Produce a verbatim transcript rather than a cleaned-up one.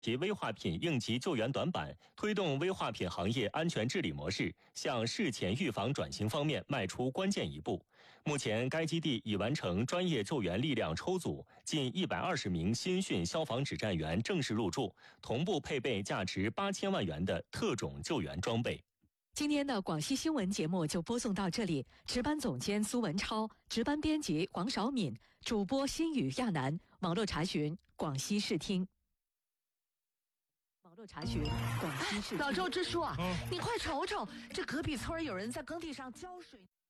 及危化品应急救援短板，推动危化品行业安全治理模式向事前预防转型方面迈出关键一步。目前，该基地已完成专业救援力量抽组，近一百二十名新训消防指战员正式入驻，同步配备价值八千万元的特种救援装备。 今天的广西新闻节目就播送到这里，值班总监苏文超，值班编辑黄少敏，主播新宇亚楠，网络查询广西视听。网络查询广西视听。 老周支书啊，嗯、你快瞅瞅，这隔壁村有人在耕地上浇水。